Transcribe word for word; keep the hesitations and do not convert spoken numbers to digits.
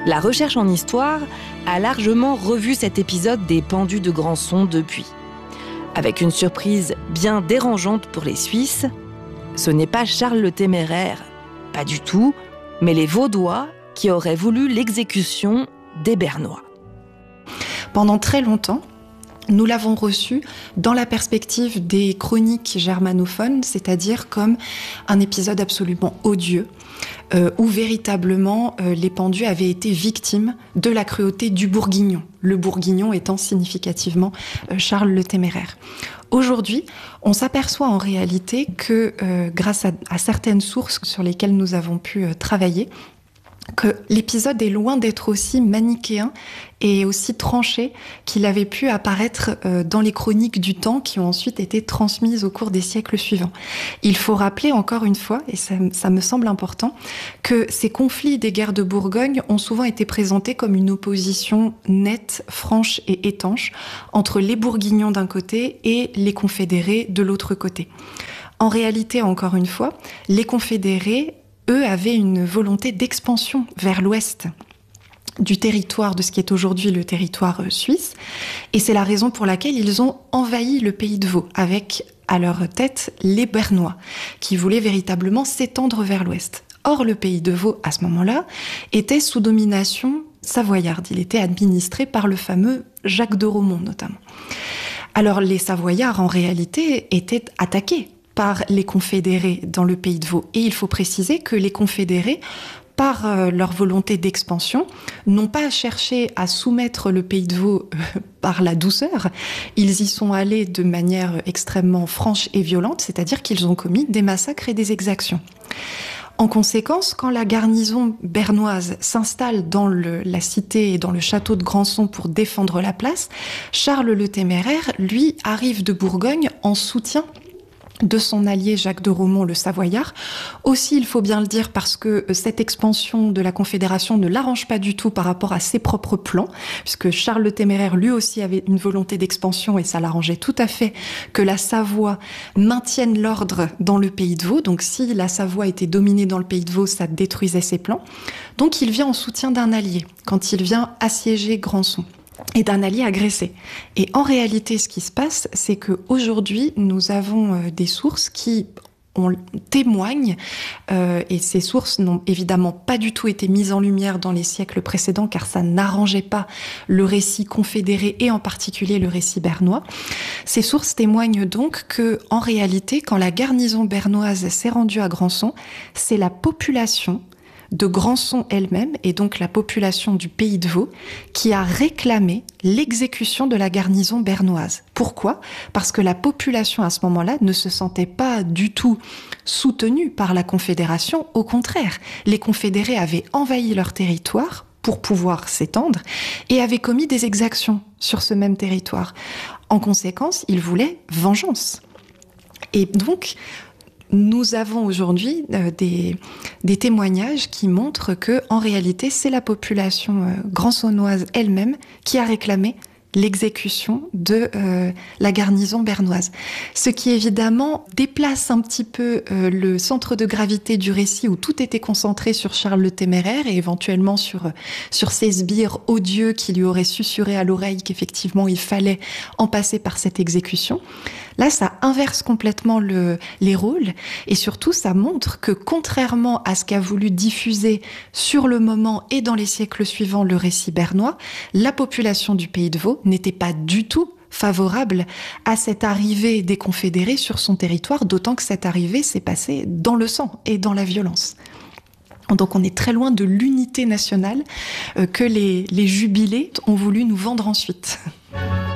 La recherche en histoire a largement revu cet épisode des pendus de Grandson depuis. Avec une surprise bien dérangeante pour les Suisses, ce n'est pas Charles le Téméraire, pas du tout, mais les Vaudois qui auraient voulu l'exécution des Bernois. Pendant très longtemps, nous l'avons reçu dans la perspective des chroniques germanophones, c'est-à-dire comme un épisode absolument odieux, euh, où véritablement euh, les pendus avaient été victimes de la cruauté du Bourguignon, le Bourguignon étant significativement euh, Charles le Téméraire. Aujourd'hui, on s'aperçoit en réalité que, euh, grâce à, à certaines sources sur lesquelles nous avons pu euh, travailler, que l'épisode est loin d'être aussi manichéen et aussi tranché qu'il avait pu apparaître dans les chroniques du temps qui ont ensuite été transmises au cours des siècles suivants. Il faut rappeler encore une fois, et ça, ça me semble important, que ces conflits des guerres de Bourgogne ont souvent été présentés comme une opposition nette, franche et étanche entre les Bourguignons d'un côté et les Confédérés de l'autre côté. En réalité, encore une fois, les Confédérés eux avaient une volonté d'expansion vers l'ouest du territoire, de ce qui est aujourd'hui le territoire suisse. Et c'est la raison pour laquelle ils ont envahi le pays de Vaud, avec à leur tête les Bernois, qui voulaient véritablement s'étendre vers l'ouest. Or, le pays de Vaud, à ce moment-là, était sous domination savoyarde. Il était administré par le fameux Jacques de Romont, notamment. Alors, les Savoyards, en réalité, étaient attaqués par les confédérés dans le pays de Vaud. Et il faut préciser que les confédérés, par euh, leur volonté d'expansion, n'ont pas cherché à soumettre le pays de Vaud euh, par la douceur. Ils y sont allés de manière extrêmement franche et violente, c'est-à-dire qu'ils ont commis des massacres et des exactions. En conséquence, quand la garnison bernoise s'installe dans le, la cité et dans le château de Grandson pour défendre la place, Charles le Téméraire, lui, arrive de Bourgogne en soutien de son allié Jacques de Romont, le Savoyard. Aussi, il faut bien le dire, parce que cette expansion de la Confédération ne l'arrange pas du tout par rapport à ses propres plans, puisque Charles le Téméraire, lui aussi, avait une volonté d'expansion et ça l'arrangeait tout à fait que la Savoie maintienne l'ordre dans le pays de Vaud. Donc, si la Savoie était dominée dans le pays de Vaud, ça détruisait ses plans. Donc, il vient en soutien d'un allié quand il vient assiéger Grandson, et d'un allié agressé. Et en réalité, ce qui se passe, c'est qu'aujourd'hui, nous avons euh, des sources qui on témoigne, euh, et ces sources n'ont évidemment pas du tout été mises en lumière dans les siècles précédents, car ça n'arrangeait pas le récit confédéré et en particulier le récit bernois. Ces sources témoignent donc que, en réalité, quand la garnison bernoise s'est rendue à Grandson, c'est la population de Grandson elle-même, et donc la population du pays de Vaud, qui a réclamé l'exécution de la garnison bernoise. Pourquoi ? Parce que la population à ce moment-là ne se sentait pas du tout soutenue par la Confédération. Au contraire, les confédérés avaient envahi leur territoire pour pouvoir s'étendre et avaient commis des exactions sur ce même territoire. En conséquence, ils voulaient vengeance. Et donc, nous avons aujourd'hui euh, des, des témoignages qui montrent que, en réalité, c'est la population euh, grandsonnoise elle-même qui a réclamé l'exécution de euh, la garnison bernoise. Ce qui, évidemment, déplace un petit peu euh, le centre de gravité du récit où tout était concentré sur Charles le Téméraire et éventuellement sur, sur ces sbires odieux qui lui auraient susurré à l'oreille qu'effectivement il fallait en passer par cette exécution. Là, ça inverse complètement le, les rôles et surtout, ça montre que contrairement à ce qu'a voulu diffuser sur le moment et dans les siècles suivants le récit bernois, la population du pays de Vaud n'était pas du tout favorable à cette arrivée des confédérés sur son territoire, d'autant que cette arrivée s'est passée dans le sang et dans la violence. Donc on est très loin de l'unité nationale que les, les jubilés ont voulu nous vendre ensuite.